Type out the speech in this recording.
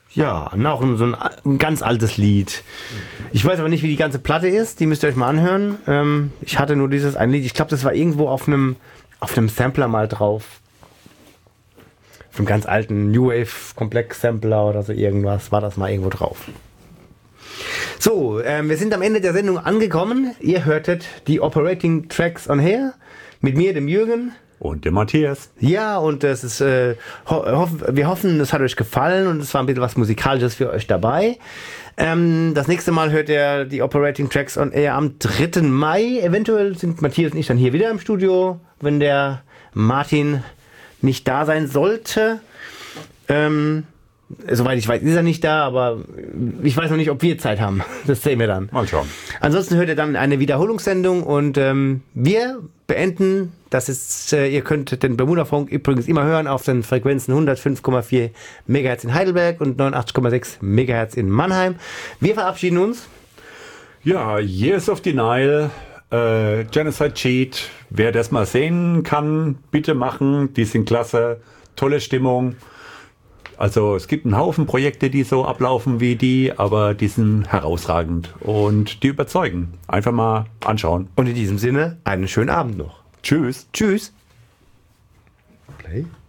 Ja, noch so ein ganz altes Lied. Ich weiß aber nicht, wie die ganze Platte ist. Die müsst ihr euch mal anhören. Ich hatte nur dieses ein Lied. Ich glaube, das war irgendwo auf einem Sampler mal drauf. Auf einem ganz alten New Wave Komplex Sampler oder so irgendwas war das mal irgendwo drauf. So, wir sind am Ende der Sendung angekommen. Ihr hörtet die Operating Tracks on Air mit mir, dem Jürgen. Und dem Matthias. Ja, und das ist, wir hoffen, es hat euch gefallen und es war ein bisschen was Musikalisches für euch dabei. Das nächste Mal hört ihr die Operating Tracks on Air am 3. Mai. Eventuell sind Matthias und ich dann hier wieder im Studio, wenn der Martin nicht da sein sollte. Soweit ich weiß, ist er nicht da, aber ich weiß noch nicht, ob wir Zeit haben. Das sehen wir dann. Mal schauen. Ansonsten hört ihr dann eine Wiederholungssendung und wir beenden. Das ist, ihr könnt den Bermuda-Funk übrigens immer hören auf den Frequenzen 105,4 MHz in Heidelberg und 89,6 MHz in Mannheim. Wir verabschieden uns. Ja, Years of Denial, Genocide Cheat. Wer das mal sehen kann, bitte machen. Die sind klasse. Tolle Stimmung. Also es gibt einen Haufen Projekte, die so ablaufen wie die, aber die sind herausragend und die überzeugen. Einfach mal anschauen. Und in diesem Sinne, einen schönen Abend noch. Tschüss. Tschüss. Play.